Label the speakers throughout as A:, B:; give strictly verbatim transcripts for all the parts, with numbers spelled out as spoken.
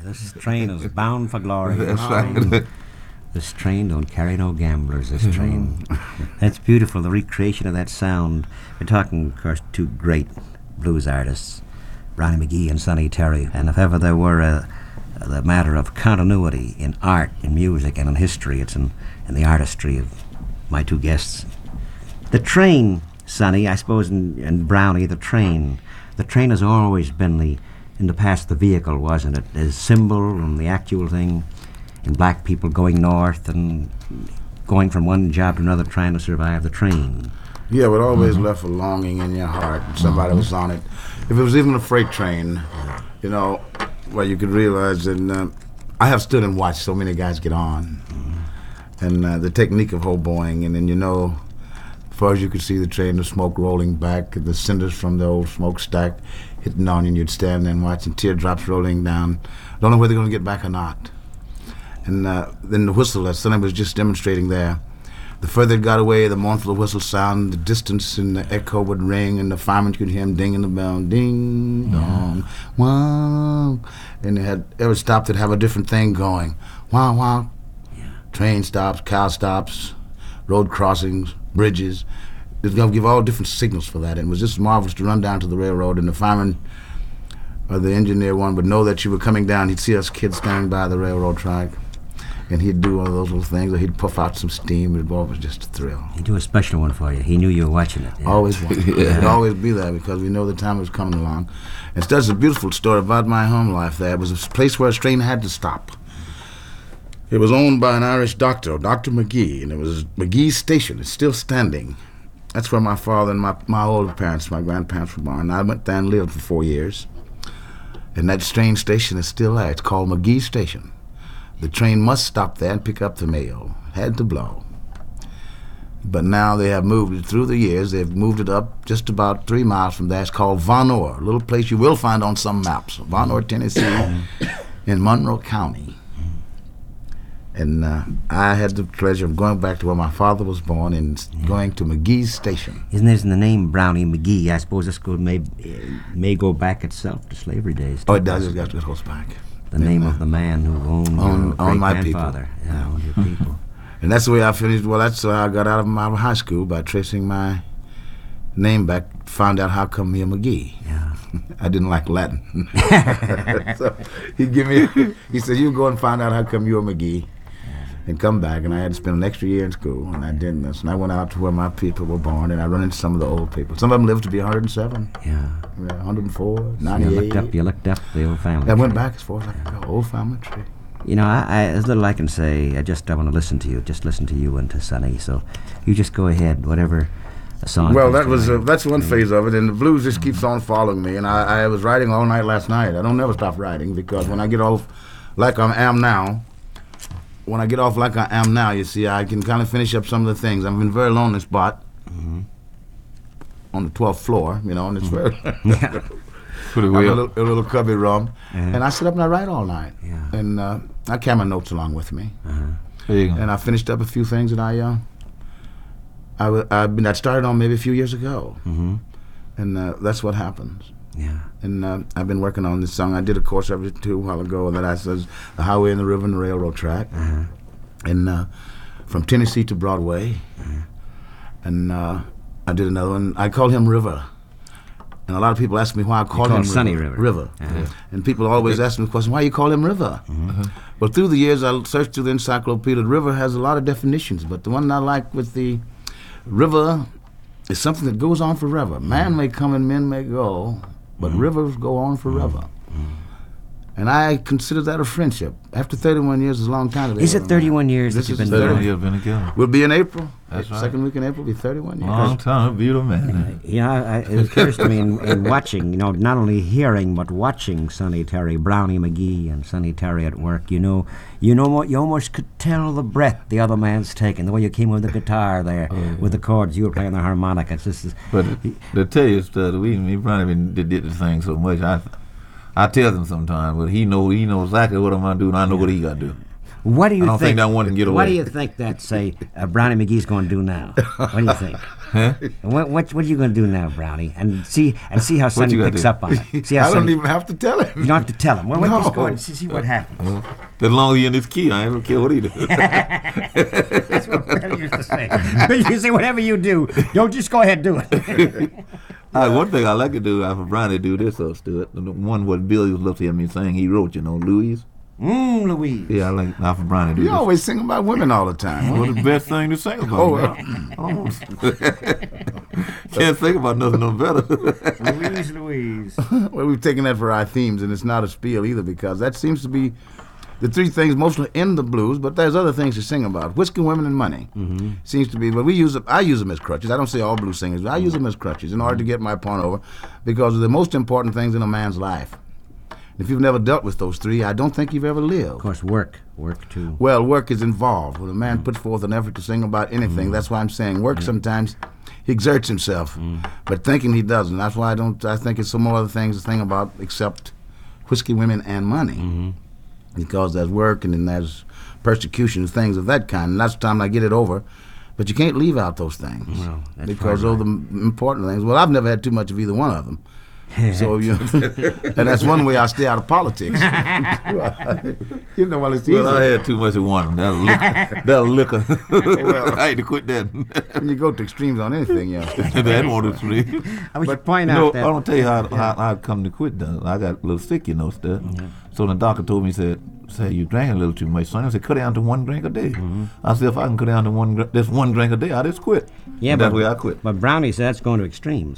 A: This train is bound for glory.
B: That's right.
A: This train don't carry no gamblers, this train. That's beautiful, the recreation of that sound. We're talking, of course, two great blues artists, Brownie McGhee and Sonny Terry. And if ever there were a, the matter of continuity in art, in music, and in history, it's in, in the artistry of my two guests. The train, Sonny, I suppose, and, and Brownie, the train. The train has always been the, in the past, the vehicle, wasn't it? The symbol and the actual thing. And black people going north and going from one job to another trying to survive the train.
C: Yeah, but always mm-hmm. left a longing in your heart. Somebody mm-hmm. was on it. If it was even a freight train, you know, where you could realize that uh, I have stood and watched so many guys get on. Mm-hmm. And uh, the technique of hoboing, and then you know, as far as you could see the train, the smoke rolling back, the cinders from the old smokestack hitting on you, and you'd stand there and watch, and teardrops rolling down. Don't know whether they're going to get back or not. And uh, then the whistle that Sonny was just demonstrating there, the further it got away, the mournful whistle sound, the distance and the echo would ring, and the firemen could hear him dinging the bell, ding, dong, yeah. wow. And they had every stop that have a different thing going, wow, wow. Yeah. Train stops, cow stops, road crossings, bridges. It was going to give all different signals for that. And it was just marvelous to run down to the railroad, and the fireman or the engineer one would know that you were coming down. He'd see us kids standing by the railroad track. And he'd do one of those little things, or he'd puff out some steam. It was just a thrill.
A: He'd do a special one for you. He knew you were watching it. Yeah.
C: Always one. Yeah. It'd always be there because we know the time was coming along. And so that's a beautiful story about my home life there. It was a place where a train had to stop. It was owned by an Irish doctor, Doctor McGee, and it was McGee Station. It's still standing. That's where my father and my, my older parents, my grandparents were born. I went there and lived for four years. And that train station is still there. It's called McGee Station. The train must stop there and pick up the mail. Had to blow. But now they have moved it through the years. They've moved it up just about three miles from there. It's called Von Orr, a little place you will find on some maps. Von Orr, Tennessee, in Monroe County. And uh, I had the pleasure of going back to where my father was born and yeah. going to McGee's Station.
A: Isn't this in the name Brownie McGhee? I suppose this school may, may go back itself to slavery days.
C: Oh, it does. It goes back.
A: The and, name uh, of the man who owned
C: on,
A: your
C: on my people.
A: grandfather. Yeah, owned your people.
C: And that's the way I finished. Well, that's how I got out of my high school, by tracing my name back, found out how come me a McGee.
A: Yeah.
C: I didn't like Latin. So he give me, he said, you can go and find out how come you're a McGee and come back. And I had to spend an extra year in school, and I didn't. And I went out to where my people were born, and I run into some of the old people. Some of them lived to be one hundred seven.
A: Yeah.
C: one hundred four, ninety-eight.
A: You looked up, you looked up the old family
C: I
A: tree.
C: went back as far as I could go, old family tree.
A: You know, I, I, there's little I can say. I just I want to listen to you. Just listen to you and to Sonny. So you just go ahead, whatever a song.
C: Well, that was uh, that's one phase of it, and the blues just keeps on following me. And I, I was writing all night last night. I don't never stop writing, because when I get off like I am now, when I get off like I am now, you see, I can kind of finish up some of the things. I'm in a very lonely spot mm-hmm. on the twelfth floor, you know, and it's very
A: yeah.
C: pretty weird. A little, a little cubby room,
A: uh-huh.
C: and I sit up and I write all night.
A: Yeah.
C: And uh, I carry my notes along with me.
A: Uh-huh.
B: There you go.
C: And I finished up a few things that I, uh, I, w- I've been, I started on maybe a few years ago,
A: mm-hmm.
C: and uh, that's what happens.
A: Yeah.
C: And uh, I've been working on this song. I did a course of it too a while ago, and that I says the highway and the river and the railroad track,
A: uh-huh.
C: and uh, from Tennessee to Broadway,
A: uh-huh.
C: and uh, I did another one. I called him River, and a lot of people ask me why I call
A: you
C: him
A: call Sonny
C: River.
A: River.
C: River.
A: Uh-huh.
C: And people always ask me the question, why you call him River?
A: Uh-huh.
C: Well, through the years, I searched through the encyclopedia. River has a lot of definitions, but the one I like with the river is something that goes on forever. Man may come and men may go, but mm-hmm. rivers go on forever. Mm-hmm. And I consider that a friendship. After thirty-one years is a long time.
A: Is it thirty-one years
C: this
A: that you've
C: is
A: been
B: thirty-one
A: together?
B: years been together.
C: We'll be in April.
B: That's right.
C: Second week in April will be thirty-one years.
B: Long time, beautiful man.
A: Yeah, I, it occurs to me in, in watching, you know, not only hearing but watching Sonny Terry, Brownie McGhee, and Sonny Terry at work. You know, you know what? You almost could tell the breath the other man's taking. The way you came with the guitar there, oh, yeah. with the chords, you were playing the harmonica. It's just,
B: but he, to tell you, uh, we me Brownie did, did the thing so much. I I tell them sometimes, but he know he knows exactly what I'm gonna do, and I know yeah. what he got to do.
A: What do you
B: I don't
A: think?
B: think that one can get away.
A: What do you think that say uh, Brownie McGhee's going to do now? What do you think?
B: Huh?
A: And what what what are you going to do now, Brownie? And see and see how Sonny
B: you gonna
A: picks
B: do?
A: up on it. See how
C: I don't
A: Sonny,
C: even have to tell
A: you
C: him.
A: don't have to tell him. Well, what,
C: No.
A: just go ahead and see, see what happens.
B: As long as you're in this key, I don't care what he do.
A: That's what Brownie used to say. You say whatever you do, don't just go ahead and do it.
B: Uh, one thing I like to do, I for Brian to do this, though, Stuart. The one what Bill used to love to hear me sing, he wrote, you know, Louise.
A: Mmm, Louise.
B: Yeah, I like I for Brian to do
C: You
B: this.
C: always sing about women all the time.
B: Well, the best thing to sing about.
C: Oh,
B: man. Oh. Can't think about nothing no better.
A: Louise, Louise.
C: Well, we've taken that for our themes, and it's not a spiel either, because that seems to be the three things mostly in the blues, but there's other things to sing about. Whiskey, women, and money
A: Mm-hmm.
C: seems to be, but we use them, I use them as crutches. I don't say all blues singers, but I use them as crutches in order to get my point over, because of the most important things in a man's life. If you've never dealt with those three, I don't think you've ever lived.
A: Of course, work. Work, too.
C: Well, work is involved. When a man puts forth an effort to sing about anything, that's why I'm saying work sometimes he exerts himself, but thinking he doesn't. That's why I don't. I think it's some more other things to think about except whiskey, women, and money, because there's work and then there's persecution, things of that kind. And that's the time I get it over. But you can't leave out those things
A: Well, that's
C: because
A: right.
C: those are the m- important things. Well, I've never had too much of either one of them. So you, and that's one way I stay out of politics. You know, well, it's easy.
B: Well, I had too much of one. That'll liquor. That'll liquor. I had to quit that.
C: When you go to extremes on anything, you know.
B: That one to three.
A: I wish
C: But,
A: you'd point
B: You
A: out
B: know,
A: that.
B: I don't tell you how, how I come to quit. Though. I got a little sick, you know, stuff. So the doctor told me, he said, "Say you drank a little too much, son." I said, "Cut down to one drink a day." I said, "If I can cut down to one, gr- just one drink a day, I just quit."
A: Yeah,
B: And
A: but
B: that's where I quit.
A: But Brownie said that's going to extremes.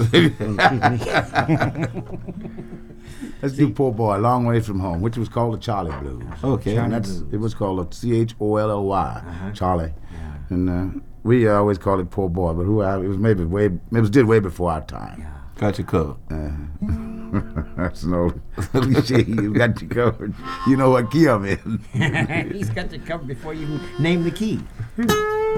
C: Let's do Poor Boy, Long Way From Home, which was called the Charlie Blues.
B: Okay.
C: And that's, it was called a C H O L L Y, Charlie. And uh, we uh, always called it Poor Boy, but who I, it was maybe way, it was did way before our time.
B: Got you covered.
C: That's an old cliche. You got you covered. You know what key I'm in.
A: He's got to come before you can name the key.